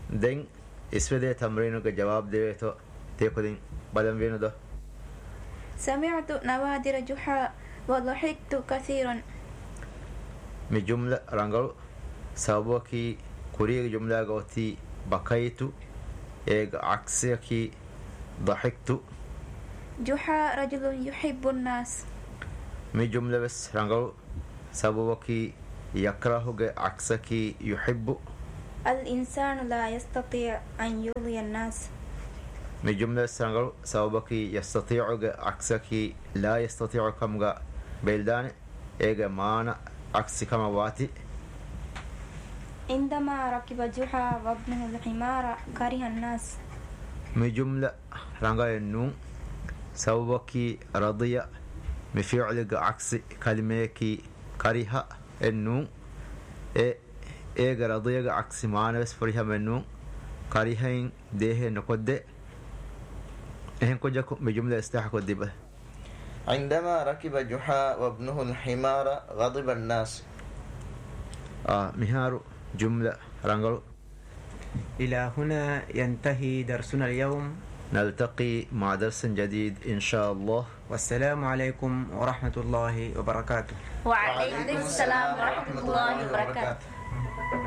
دين اسفده تمرينك جواب ديتو تيكودين بدن بينو. سمعت نوادر جحا وضحكت كثيرا. من جملة رانغلو سابوكي كوريك جملة قوتي بكيت عكسكي ضحكت. جحا رجل يحب الناس. من جملة بس رانغلو سابوكي يكره عكسكي يحب. الإنسان لا يستطيع أن يرضي الناس. من جملة سانغلو سابوكي يستطيع عكسكي لا يستطيع كم بلدان مانا عكس كما واتي. عندما ركب جحا وابنه الحمار كره الناس. من جملة رانغا النون سابوكي رضي مفعل عكس كلمة كره النون رضي عكس مانا بس فريها من كرهين ده نقد إهن كجاكم بجملة استحقوا الدبة. عندما ركب جحا وابنه الحمار غضب الناس. مهار جملة رانغلو. إلى هنا ينتهي درسنا اليوم. نلتقي مع درس جديد إن شاء الله. والسلام عليكم ورحمة الله وبركاته. وعليكم السلام ورحمة الله وبركاته.